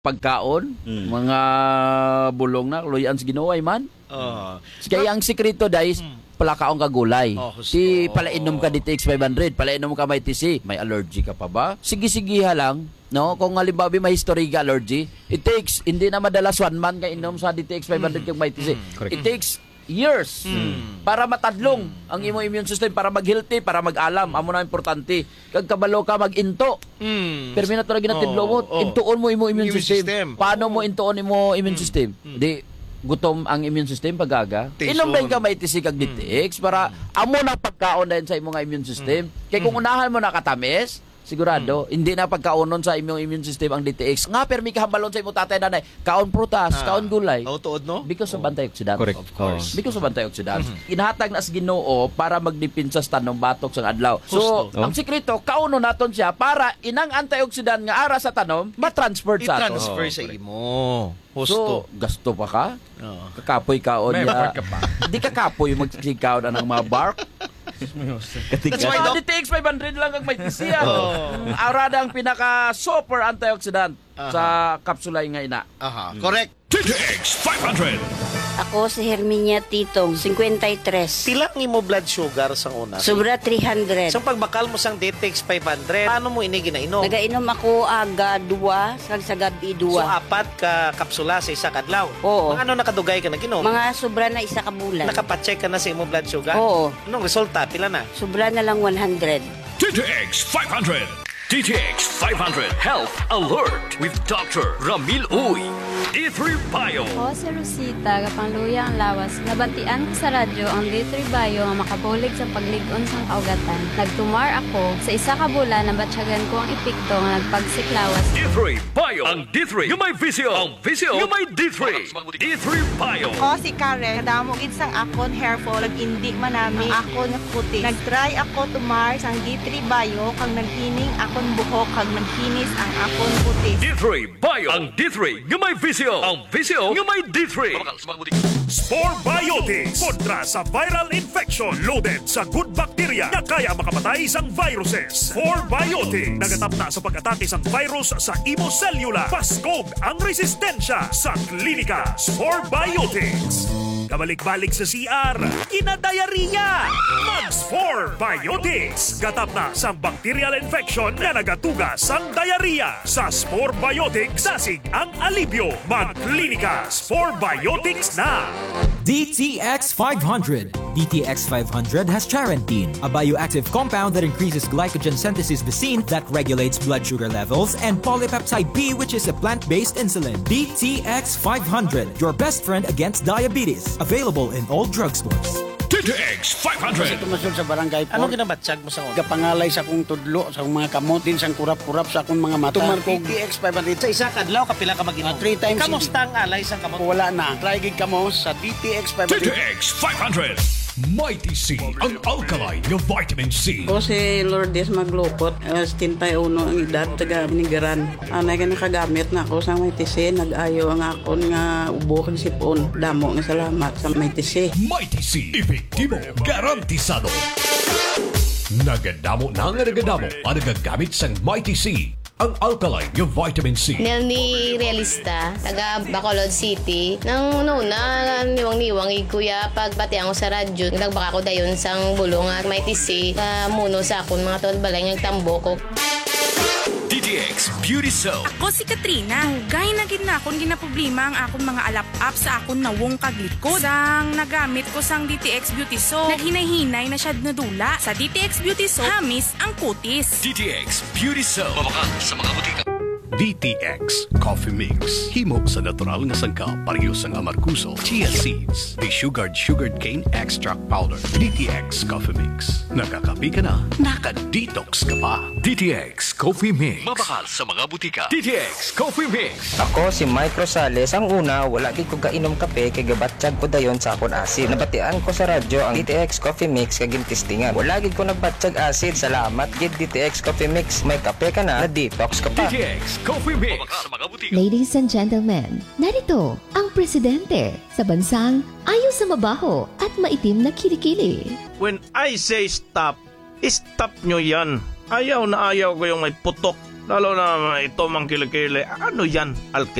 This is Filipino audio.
pagkaon, mga bulong na, luyan sa ginuway man. Kaya ang sikreto dahil palakaong kagulay. Si palainom ka DTX 500, palainom ka may TC, may allergy ka pa ba? Sige-sigiha lang. No, kung halimbawa may history ka allergy, it takes, hindi na madalas 1 month ka inom sa DTX 500 kung may TC. It takes years para matadlong ang imo immune system, para mag-healthy, para mag-alam. Amo na importante. Kag kabalo ka mag-into. Pero minato na ginatidlo mo, intuon mo imo immune system. Paano mo intuon imo immune system? Di gutom ang immune system pagaga. Inom ba ka may TC kag DTX para amo na pagkaon din sa imong immune system. Kay kung unahan mo na katamis, sigurado, hindi na pagkaunon sa imong immune system ang DTX. Nga, pero may kahambalon sa imong tatay nanay. Kaon prutas, kaon gulay. Tuod, no? Because of antioxidants. Correct. Of course. Because of antioxidants. Inahatag na sa Ginoo para magdipinsa sa tanong batok sa adlaw. So, ang sikreto, kauno naton siya para inang antioxidant nga ara sa tanom, matransfer sa ato. I-transfer sa imo. So, gasto pa ka? Kakapoy kaon niya. Hindi kakapoy magsikaw na ng mga bark. That's why DTX 500 lang ang may tisiya. Arada ang pinaka-super antioxidant sa kapsulay nga ina. Correct. DTX 500. Ako si Herminia Titong, 53. Pila ni mo blood sugar sa una? Sobra 300. So pagbakal mo sang DTX 500, paano mo ini ginainom? Nagainom ako aga 2, sa gabi 2. So 4 ka kapsula sa isa kadlaw. Oo. Ano nakadugay ka naginom? Mga sobra na isa ka bulan. Nakapacheck ka na sa imo blood sugar? Oo. Anong resulta? Pila na? Sobra na lang 100. DTX 500. DTX 500 Health Alert with Dr. Ramil Uy. D3 Bio. Ako si Rosita, kapangluya ang lawas. Nabantian ko sa radyo ang D3 Bio nga makabulig sa pagligon sang kaugatan. Nagtumar ako sa isa ka bulan na batsyagan ko ang epekto nga nagpagsiklawas. D3 Bio. Ang D3 yung may visio. Ang visio yung may D3. D3 Bio. Ako si Karen, kadamogid sang akon hair fall, nag-indi manami ang akon nga puti. Nag-try ako tumar sang D3 Bio, kang naghining akon buhok, kang naghinis ang akon puti. D3 Bio. Ang D3 yung may visio. Ang visio yung may D3. Spore Biotics kontra sa viral infection, loaded sa good bacteria na kaya makapatay sang viruses. Spore Biotics nagatap na sa pag-atake sang virus sa imo cellula. Paskog ang resistensya sa klinika. Spore Biotics. Kabalik-balik sa CR, kinadayariya. Mag-Spore Biotics. Gatap na sa bacterial infection na nagatuga sang diarrhea. Sa Spore Biotics, dasig ang alibyo. Mag-klinika. Spore Biotics na. DTX 500. DTX 500 has charantine, a bioactive compound that increases glycogen synthesis Vicine that regulates blood sugar levels, and polypeptide B, which is a plant-based insulin. DTX 500, your best friend against diabetes. Available in all drugstores. DTX 500. Tumasod sa barangay po. Anong ginabatsyag mo sa una? Kapangalay sa akong tudlo, sa akong mga kamot, din sa kurap-kurap sa akong mga mata. Tumar ko DTX 500. Sa isa kadlaw, kapila ka mag-inom? 3 times. Kamusta ang alay sa kamot? Wala na. Try gig kamo sa DTX 500. DTX 500. Mighty C, ang alkaline ng vitamin C. Ako si Lourdes Maglupot, 71 ang edad, taga Nigaran. Anay ka nakagamit na ako sa Mighty C, nag-ayo ang akon nga ubo kang sipon. Damo nga salamat sa Mighty C. Mighty C, epektibo, garantisado. Nagadamo na nga nagadamo ang nagagamit sang Mighty C. Ang alkaline yung vitamin C. Nelny Realista, taga Bacolod City. Nang una, niwang-niwang kuya, pagpati ako sa radyo, nagbaka ko dayon sang bulong at may tisi, muno sa akon mga tawad balay nagtambo ko. DTX Beauty Soap. Ako si Katrina. Gay na gid na akong ginaproblema ang akong mga alap-up sa akong nawong kaglikod. Sang nagamit ko sang DTX Beauty Soap, naghinay-hinay na siya nadula. Sa DTX Beauty Soap, hamis ang kutis. DTX Beauty Soap. Mabaka sa mga butika. DTX Coffee Mix. Himo sa natural nga sangka, parehas ang amarkuso, chia seeds, desugared sugared cane extract powder. DTX Coffee Mix. Nakakapi ka na, naka-detox ka pa. DTX Coffee Mix. Mabakal sa mga butika. DTX Coffee Mix. Ako si Mike Rosales. Ang una, wala gid ko kainom kape kay gabatsyag ko dayon sa akon acid. Nabatian ko sa radyo ang DTX Coffee Mix kay gintistingan. Wala gid ko nagbatsyag acid. Salamat gid DTX Coffee Mix. May kape ka na detox ka pa. DTX Coffee Mix. Ladies and gentlemen, narito ang presidente sa bansang ayaw sa mabaho at maitim na kilikili. When I say stop, stop nyo yan. Ayaw na ayaw ko yung may putok Lalo na ito mang kilikili. Ano yan?